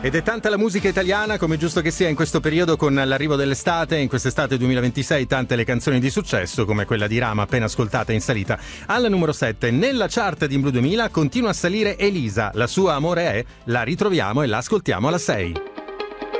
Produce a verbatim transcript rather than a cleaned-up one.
Ed è tanta la musica italiana, come giusto che sia in questo periodo con l'arrivo dell'estate. In quest'estate duemilaventisei tante le canzoni di successo, come quella di Rama appena ascoltata in salita alla numero sette. Nella chart di Blu duemila continua a salire Elisa, La sua amore è, la ritroviamo e la ascoltiamo alla sei.